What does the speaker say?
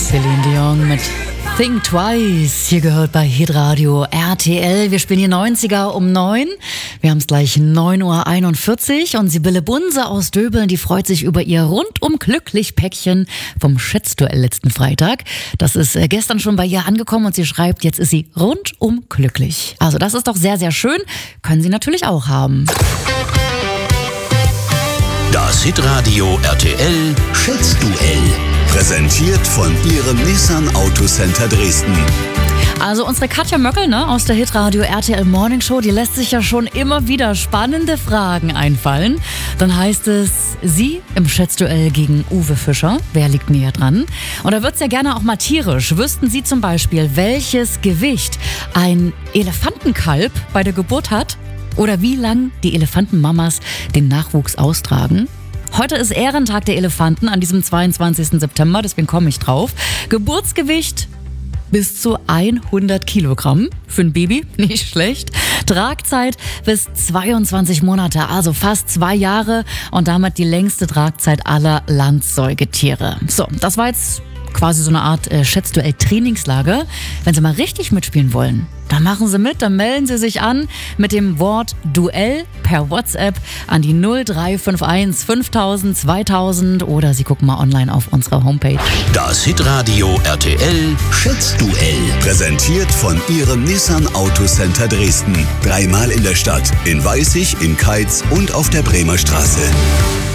Celine Dion mit Think Twice, hier gehört bei Hitradio RTL. Wir spielen hier 90er um 9. Wir haben es gleich 9.41 Uhr und Sibylle Bunse aus Döbeln, die freut sich über ihr rundum glücklich Päckchen vom Schätzduell letzten Freitag. Das ist gestern schon bei ihr angekommen und sie schreibt, jetzt ist sie rundum glücklich. Also das ist doch sehr, sehr schön. Können Sie natürlich auch haben. Das Hitradio RTL Schätzduell. Präsentiert von Ihrem Nissan Autocenter Dresden. Also unsere Katja Möckel, aus der Hitradio RTL Morning Show, die lässt sich ja schon immer wieder spannende Fragen einfallen. Dann heißt es, sie im Schätzduell gegen Uwe Fischer. Wer liegt näher dran? Und da wird's ja gerne auch mal tierisch. Wüssten Sie zum Beispiel, welches Gewicht ein Elefantenkalb bei der Geburt hat? Oder wie lang die Elefantenmamas den Nachwuchs austragen? Heute ist Ehrentag der Elefanten an diesem 22. September, deswegen komme ich drauf. Geburtsgewicht bis zu 100 Kilogramm für ein Baby, nicht schlecht. Tragzeit bis 22 Monate, also fast 2 Jahre und damit die längste Tragzeit aller Landsäugetiere. So, das war jetzt quasi so eine Art Schätzduell-Trainingslager. Wenn Sie mal richtig mitspielen wollen, dann machen Sie mit, dann melden Sie sich an mit dem Wort Duell per WhatsApp an die 0351 5000 2000 oder Sie gucken mal online auf unserer Homepage. Das Hitradio RTL Schätzduell. Präsentiert von Ihrem Nissan Autocenter Dresden. 3-mal in der Stadt, in Weißig, in Keitz und auf der Bremer Straße.